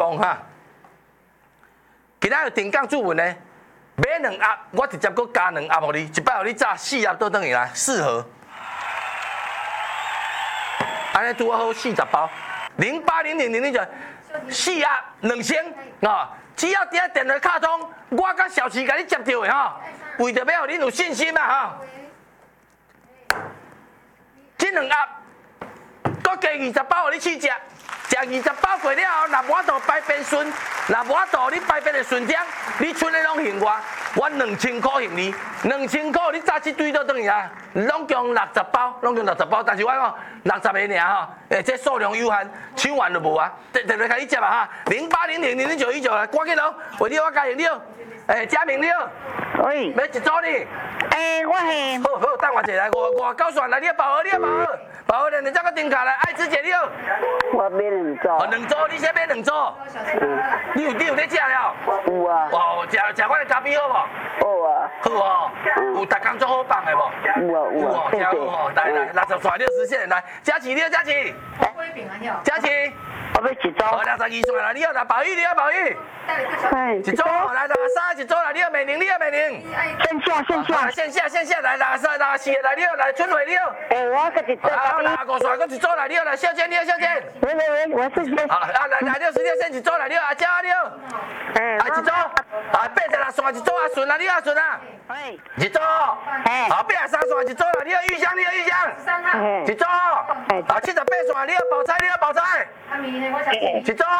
通哈。今仔日定岗主文呢，买2盒，我直接搁加2盒互你，一摆互你炸4盒倒转去来，4盒。安尼拄好40包，080000就4盒2000啊！只要伫电话卡通，我甲小齐甲你接到的吼，为着要互恁有信心啊吼。这2盒，搁加20包互你试食，食20包过了后，若无度排便顺，若无度你排便的顺点，你剩的拢还我2000块还你，2000块你炸这堆倒转去啊！拢共60包，但是我讲60个尔吼，这数量有限，抢完就无啊！电话甲你接啊哈，0800000919来，赶紧咯，为你我加赢了，嘉明了， 喂， 要一组呢？ 我是。 好，等我一下来，59算来，你要保额，保额了，你再个订卡来，爱芝姐了。 我买2组。 哦，2组，你先买2组。你有在食了？ 有啊。 哦，食我的咖啡好无？ 好啊。 好哦，有逐工做好放的无？ 有啊。 真好哦，来60串60线来，佳琪你好，佳琪。佳琪。 我要1组。 哦，62算来，你好，来宝玉你好，宝玉。 1 组，来63一组来，你好美玲，你好美玲。线下来64来，你好来春伟你好。 我个1组。 啊，65算搁1组来，你好来秀娟你好秀娟。 喂，我是谁？ 啊，来66线1组来，你好阿娇你好。1组，啊86算1组阿顺啊，你好阿顺啊。1组，83算1组来，你好玉香你好玉香。1组，78算你好宝钗你好宝钗。1组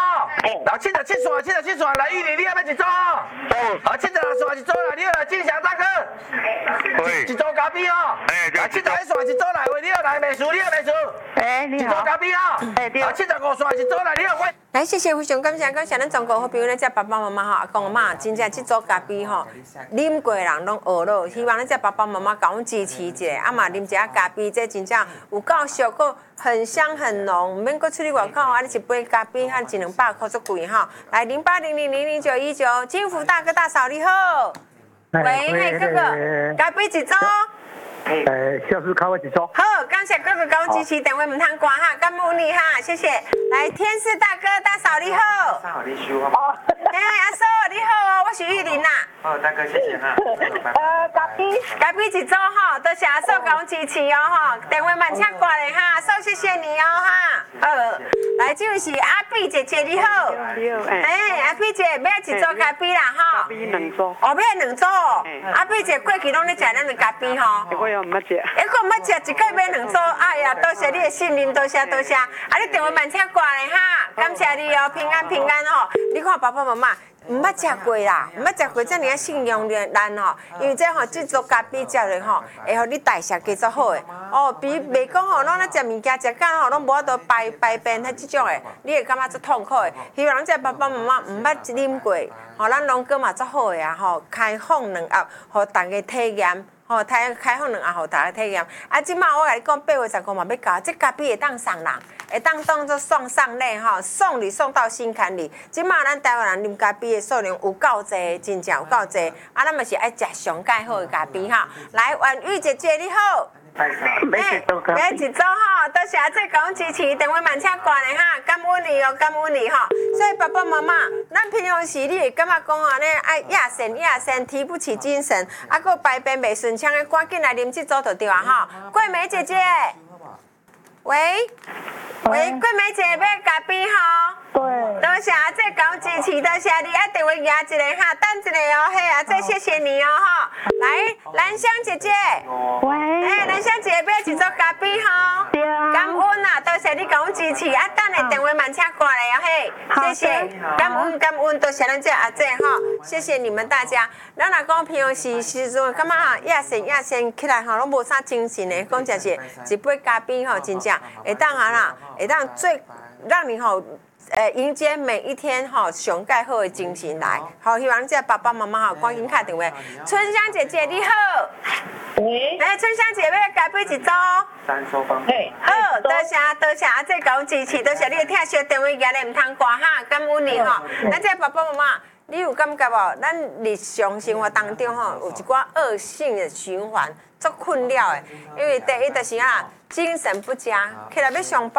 ，77算来玉玲你好要1组。76算1组来，你好来金祥大哥。1组咖啡哦。71算1组来，喂你好来美淑你好美淑。 你好。 1组咖啡哦。75算1组来，你好喂。 来，谢谢，非常感谢咱中国好朋友咧，这爸爸妈妈吼，阿公阿妈，真正这组咖啡吼，啉过的人拢学了。希望咱这爸爸妈妈甲阮支持一下，啊嘛啉一下咖啡，这真正有够俗，个很香很浓，唔免搁出去外口，啊，你一杯咖啡和100-200块足贵哈。来0800000919，金福大哥大嫂你好，喂，哥哥，咖啡1组。 小时考我1组。 好，感谢哥哥甲阮支持，电话唔通挂哈，感恩你哈，谢谢。来，天使大哥大嫂你好。 大嫂你收好不好？ 阿嫂你好哦，我是玉玲呐。 好，大哥谢谢哈。 咖啡1组哈，多谢阿嫂甲阮支持哦哈，电话慢请挂咧哈，阿嫂谢谢你哦哈。来，这位是阿碧姐姐你好。阿碧姐买1组咖啡啦哈。 咖啡2组。 哦，买2组。阿碧姐过去拢咧食咱的咖啡吼。 我又唔捌食。 我唔捌食，一个买2组，哎呀，多谢你的信任，多谢。啊，你电话慢请挂咧哈，感谢你哦，平安哦。你看爸爸妈妈。唔捌食过啦，唔捌食过遮尔啊信用咱吼，因为这组咖啡食咧吼，会互你代谢加足好诶。哦，比袂讲吼，咱咧食物件食到吼，拢无法度排便迄种诶，你会感觉足痛苦诶。希望咱爸爸妈妈唔捌啉过，吼，咱龙哥嘛足好诶啊吼，开放2盒，互大家体验。吼，开放2盒，互大家体验。啊，即马我甲你讲，8月15嘛要到，这咖啡会当送人，会当当作送礼吼，送礼送到心坎里。即马咱台湾人啉咖啡的数量有够济，真正有够济。啊，咱嘛是爱食上介好的咖啡哈。来，婉玉姐姐你好。 买1组咖啡。 买1组哈，多谢这甲阮支持，电话慢请挂咧哈，感恩你哦，感恩你哈。所以爸爸妈妈，咱平常时你会感觉讲安尼爱亚神，提不起精神，啊，搁排便袂顺畅的，赶紧来啉1组就对啊哈。桂梅姐姐，喂，桂梅姐要咖啡哈。 对。 多谢这甲阮支持，多谢你，啊，电话拿一个哈，等一下哦，嘿啊，这谢谢你哦哈。来，兰香姐姐。 喂。 兰香姐姐要1组咖啡哈。 对啊。 感恩啊，多谢你甲阮支持，啊，等下电话慢请挂来哦嘿，谢谢，感恩，多谢咱这阿姐哈，谢谢你们大家。咱若讲平常时阵，感觉哈亚神起来吼，拢无啥精神的，讲真是一杯咖啡吼，真正会当哈啦，会当最让你吼。迎接每一天哈，上介好的精神来，好希望这爸爸妈妈哈，赶紧打电话。春香姐姐你好，春香姐要咖啡1组 3收方。 好，多谢啊，这甲阮支持，多谢你的听小电话拿来唔通挂哈，感恩你哈。咱这爸爸妈妈，你有感觉无？咱日常生活当中吼，有一寡恶性的循环，足困扰的。因为第一就是啊，精神不佳，起来要上班。